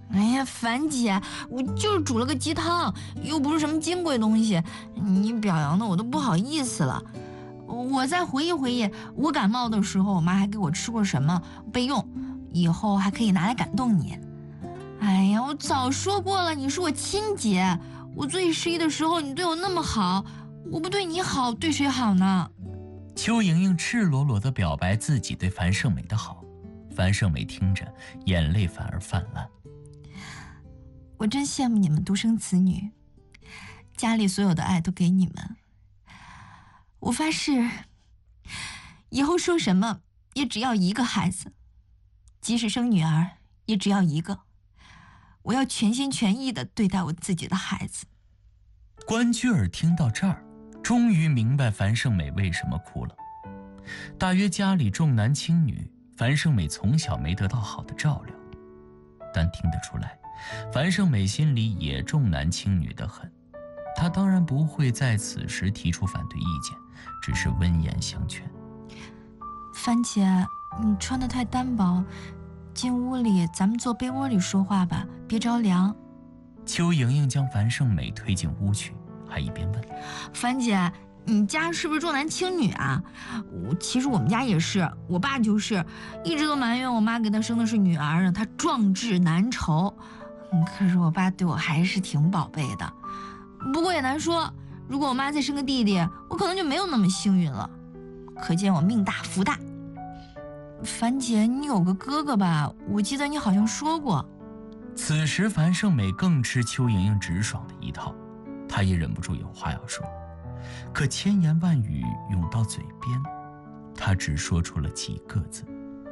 哎呀，樊姐，我就是煮了个鸡汤，又不是什么金贵东西，你表扬的我都不好意思了。我再回忆回忆，我感冒的时候，我妈还给我吃过什么备用，以后还可以拿来感动你。哎呀，我早说过了，你是我亲姐，我最失意的时候你对我那么好，我不对你好，对谁好呢？ 邱莹莹赤裸裸地表白自己对樊胜美的好，樊胜美听着，眼泪反而泛滥。 我真羡慕你们独生子女，家里所有的爱都给你们。我发誓，以后说什么也只要一个孩子，即使生女儿也只要一个。我要全心全意地对待我自己的孩子。 关雎尔听到这儿，终于明白樊胜美为什么哭了。大约家里重男轻女，樊胜美从小没得到好的照料，但听得出来，樊胜美心里也重男轻女得很。她当然不会在此时提出反对意见，只是温言相劝。 樊姐，你穿得太单薄，进屋里咱们坐被窝里说话吧，别着凉。 邱莹莹将樊胜美推进屋去，还一边问： 樊姐，你家是不是重男轻女啊？其实我们家也是，我爸就是一直都埋怨我妈给他生的是女儿，让他壮志难酬。可是我爸对我还是挺宝贝的。不过也难说，如果我妈再生个弟弟，我可能就没有那么幸运了。可见我命大福大。樊姐，你有个哥哥吧？我记得你好像说过。 此时樊胜美更吃邱莹莹直爽的一套，她也忍不住有话要说，可千言万语涌到嘴边，她只说出了几个字：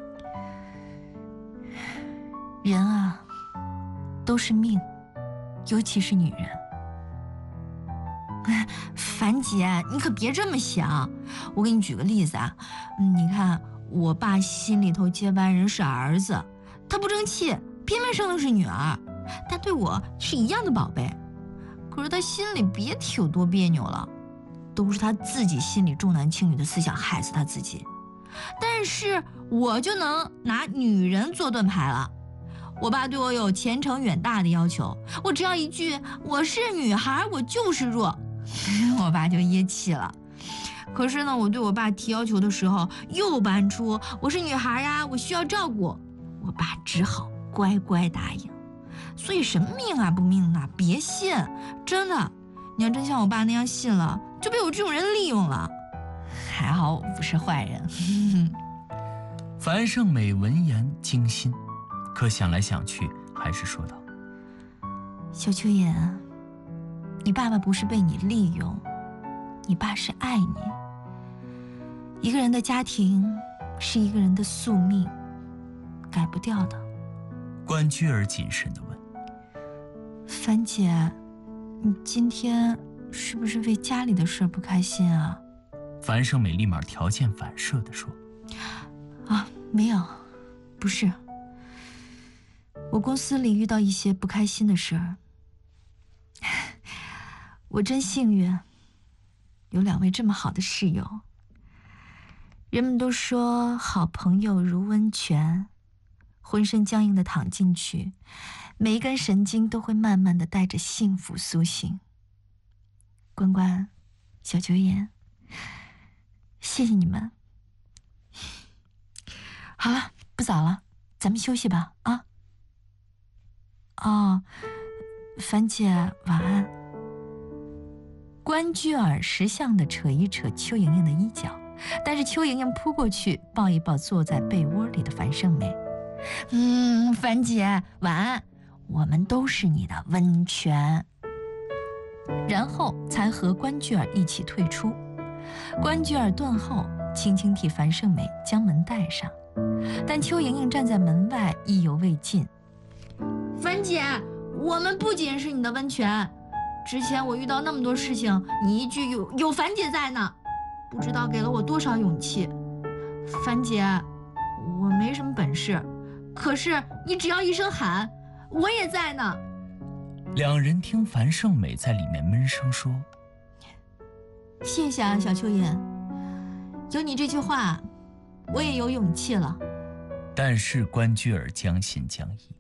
人啊，都是命，尤其是女人。樊姐，你可别这么想。我给你举个例子啊，你看我爸心里头接班人是儿子，他不争气，偏偏生的是女儿，但对我是一样的宝贝。可是他心里别提有多别扭了，都是他自己心里重男轻女的思想害死他自己。但是我就能拿女人做盾牌了。我爸对我有前程远大的要求，我只要一句我是女孩，我就是弱，我爸就噎气了。可是呢，我对我爸提要求的时候，又搬出我是女孩呀，我需要照顾，我爸只好乖乖答应。所以什么命啊不命啊，别信，真的，你要真像我爸那样信了，就被我这种人利用了。还好我不是坏人。 樊胜美闻言惊心，可想来想去，还是说道： 小秋妍，你爸爸不是被你利用，你爸是爱你。一个人的家庭是一个人的宿命，改不掉的。 关雎尔谨慎地问： 樊姐，你今天是不是为家里的事不开心啊？ 樊胜美立马条件反射地说： 没有，不是。我公司里遇到一些不开心的事儿，我真幸运，有2位这么好的室友。人们都说好朋友如温泉，浑身僵硬的躺进去，每一根神经都会慢慢的带着幸福苏醒。关关，小秋妍，谢谢你们。好了，不早了，咱们休息吧啊。樊姐晚安。关雎尔识相的扯一扯邱莹莹的衣角，但是邱莹莹扑过去抱一抱坐在被窝里的樊胜美。樊姐晚安，我们都是你的温泉。然后才和关雎尔一起退出。关雎尔顿后，轻轻替樊胜美将门带上，但邱莹莹站在门外意犹未尽。樊姐，我们不仅是你的温泉，之前我遇到那么多事情，你一句有樊姐在呢，不知道给了我多少勇气。樊姐，我没什么本事，可是你只要一声喊，我也在呢。 两人听樊胜美在里面闷声说： 谢谢啊，小秋妍，有你这句话，我也有勇气了。 但是关雎尔将信将疑。